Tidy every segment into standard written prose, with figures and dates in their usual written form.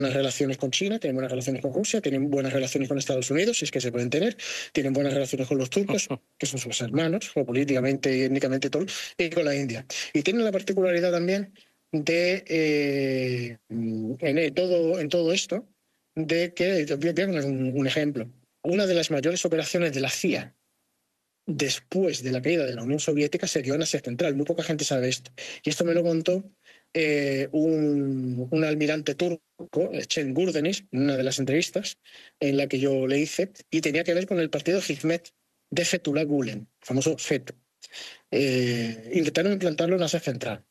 relaciones con China, tienen buenas relaciones con Rusia, tienen buenas relaciones con Estados Unidos, si es que se pueden tener, tienen buenas relaciones con los turcos, que son sus hermanos, geopolíticamente y étnicamente todo, y con la India. Y tienen la particularidad también de, en todo esto, de que, voy a poner un ejemplo, una de las mayores operaciones de la CIA después de la caída de la Unión Soviética se dio en Asia Central. Muy poca gente sabe esto. Y esto me lo contó un almirante turco, Cenk Gurdenis, en una de las entrevistas en la que yo le hice, y tenía que ver con el partido Hizmet de Fethullah Gulen, famoso FET. Intentaron implantarlo en Asia Central.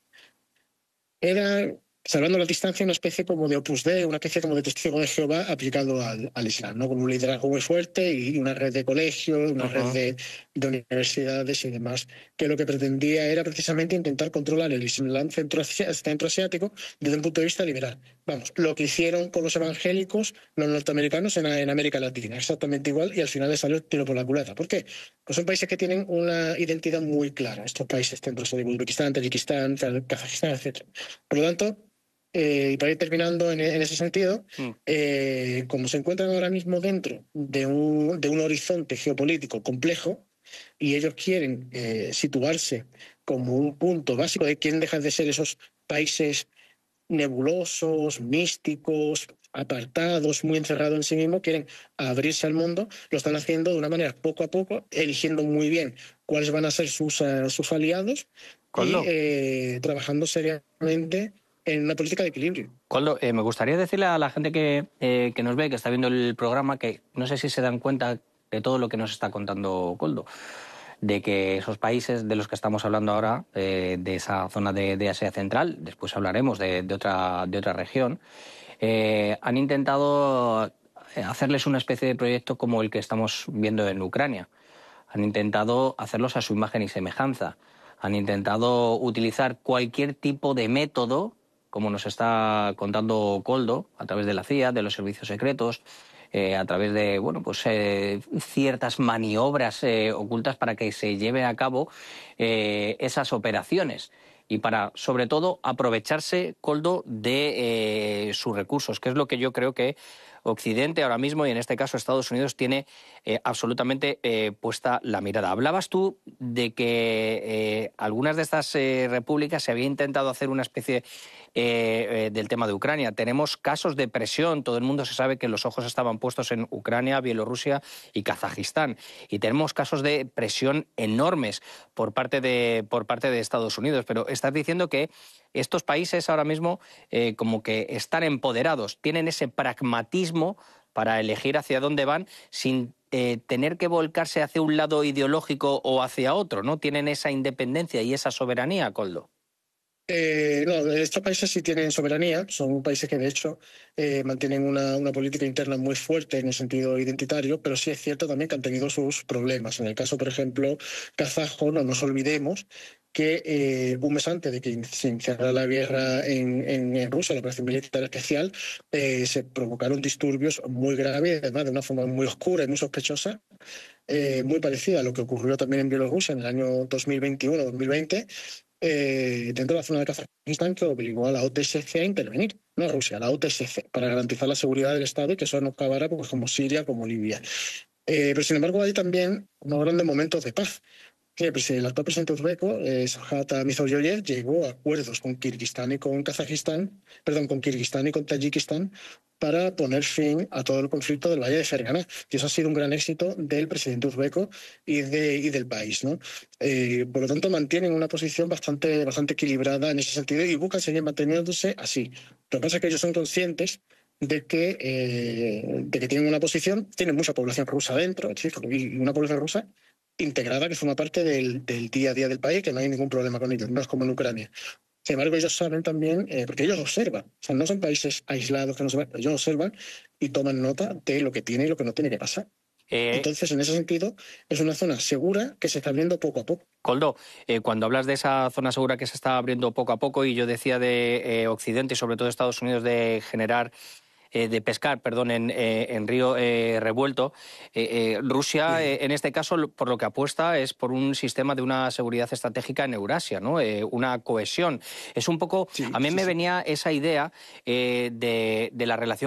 Era, salvando la distancia, una especie como de Opus Dei, una especie como de testigo de Jehová aplicado al Islam, ¿no? Con un liderazgo muy fuerte y una red de colegios, una red de universidades y demás, que lo que pretendía era precisamente intentar controlar el Islam centroasiático desde un punto de vista liberal. Vamos, lo que hicieron con los evangélicos, los norteamericanos en América Latina, exactamente igual, y al final les salió el tiro por la culata. ¿Por qué? Pues son países que tienen una identidad muy clara, estos países centroasiáticos, Uzbekistán, Tayikistán, Kazajistán, etc. Por lo tanto, y para ir terminando en ese sentido, como se encuentran ahora mismo dentro de un horizonte geopolítico complejo y ellos quieren situarse como un punto básico, quieren dejar de ser esos países nebulosos, místicos, apartados, muy encerrados en sí mismos, quieren abrirse al mundo, lo están haciendo de una manera poco a poco, eligiendo muy bien cuáles van a ser sus aliados y trabajando seriamente en una política de equilibrio. Koldo, me gustaría decirle a la gente que nos ve, que está viendo el programa, que no sé si se dan cuenta de todo lo que nos está contando Koldo, de que esos países de los que estamos hablando ahora, de esa zona de Asia Central, después hablaremos de otra región, han intentado hacerles una especie de proyecto como el que estamos viendo en Ucrania. Han intentado hacerlos a su imagen y semejanza. Han intentado utilizar cualquier tipo de método, como nos está contando Koldo, a través de la CIA, de los servicios secretos, a través de ciertas maniobras ocultas para que se lleven a cabo esas operaciones y para, sobre todo, aprovecharse, Koldo, de sus recursos, que es lo que yo creo que Occidente ahora mismo, y en este caso Estados Unidos, tiene absolutamente puesta la mirada. Hablabas tú de que algunas de estas repúblicas se había intentado hacer una especie del tema de Ucrania. Tenemos casos de presión, todo el mundo se sabe que los ojos estaban puestos en Ucrania, Bielorrusia y Kazajistán. Y tenemos casos de presión enormes por parte de Estados Unidos. Pero estás diciendo que estos países ahora mismo como que están empoderados, tienen ese pragmatismo para elegir hacia dónde van sin tener que volcarse hacia un lado ideológico o hacia otro, ¿no? Tienen esa independencia y esa soberanía, Koldo. No, estos países sí tienen soberanía, son países que de hecho mantienen una política interna muy fuerte en el sentido identitario, pero sí es cierto también que han tenido sus problemas. En el caso, por ejemplo, kazajo, no nos olvidemos que un mes antes de que se iniciara la guerra en Rusia, la operación militar especial, se provocaron disturbios muy graves, además de una forma muy oscura y muy sospechosa, muy parecida a lo que ocurrió también en Bielorrusia en el año 2021-2020, dentro de la zona de Kazajistán, que obligó a la OTSC a intervenir, no a Rusia, a la OTSC, para garantizar la seguridad del Estado y que eso no acabara pues, como Siria, como Libia. Pero sin embargo hay también unos grandes momentos de paz. El actual presidente uzbeko, Shavkat Mirziyoyev, llegó a acuerdos con Kirguistán y con Kazajistán, perdón, con Kirguistán y con Tayikistán para poner fin a todo el conflicto del Valle de Ferganá. Y eso ha sido un gran éxito del presidente uzbeko y del país, ¿no? Por lo tanto, mantienen una posición bastante equilibrada en ese sentido y buscan seguir manteniéndose así. Lo que pasa es que ellos son conscientes de que tienen una posición, tienen mucha población rusa dentro, y una población rusa integrada que forma parte del día a día del país, que no hay ningún problema con ellos, no es como en Ucrania. Sin embargo, ellos saben también, porque ellos observan, o sea, no son países aislados que no se ven, ellos observan y toman nota de lo que tiene y lo que no tiene que pasar. Entonces, en ese sentido, es una zona segura que se está abriendo poco a poco. Koldo, cuando hablas de esa zona segura que se está abriendo poco a poco, y yo decía de Occidente y sobre todo Estados Unidos de pescar en río revuelto. Rusia, en este caso, por lo que apuesta es por un sistema de una seguridad estratégica en Eurasia, ¿no? Una cohesión. Es un poco... a mí me venía esa idea de la relación